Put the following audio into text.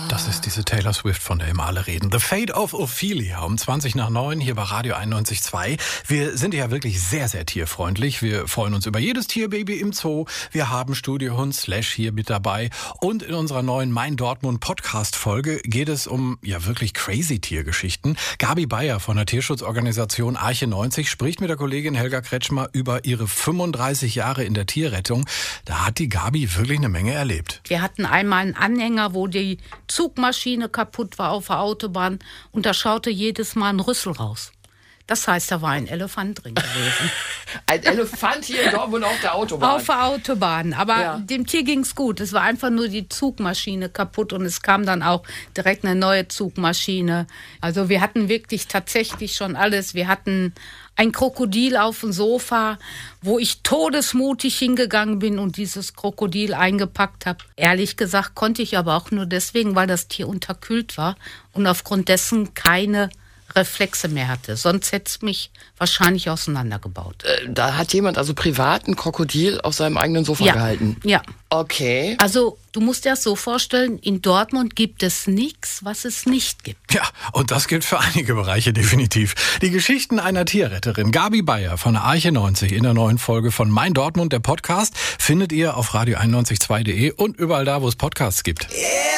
Das ist diese Taylor Swift, von der immer alle reden. The Fate of Ophelia um 20:09 hier bei Radio 91.2. Wir sind ja wirklich sehr, sehr tierfreundlich. Wir freuen uns über jedes Tierbaby im Zoo. Wir haben Studiohund Slash hier mit dabei. Und in unserer neuen Mein Dortmund Podcast-Folge geht es um ja wirklich crazy Tiergeschichten. Gabi Beyer von der Tierschutzorganisation Arche 90 spricht mit der Kollegin Helga Kretschmer über ihre 35 Jahre in der Tierrettung. Da hat die Gabi wirklich eine Menge erlebt. Wir hatten einmal einen Anhänger, wo die Zugmaschine kaputt war auf der Autobahn und da schaute jedes Mal ein Rüssel raus. Das heißt, da war ein Elefant drin gewesen. Ein Elefant hier in Dortmund auf der Autobahn? Auf der Autobahn, aber dem Tier ging's gut. Es war einfach nur die Zugmaschine kaputt und es kam dann auch direkt eine neue Zugmaschine. Also wir hatten wirklich tatsächlich schon alles. Wir hatten ein Krokodil auf dem Sofa, wo ich todesmutig hingegangen bin und dieses Krokodil eingepackt habe. Ehrlich gesagt konnte ich aber auch nur deswegen, weil das Tier unterkühlt war und aufgrund dessen keine Reflexe mehr hatte. Sonst hätte es mich wahrscheinlich auseinandergebaut. Da hat jemand also privat ein Krokodil auf seinem eigenen Sofa gehalten? Ja. Okay. Also du musst dir das so vorstellen, in Dortmund gibt es nichts, was es nicht gibt. Ja, und das gilt für einige Bereiche definitiv. Die Geschichten einer Tierretterin, Gabi Beyer von der Arche 90 in der neuen Folge von Mein Dortmund, der Podcast, findet ihr auf radio91.2.de und überall da, wo es Podcasts gibt.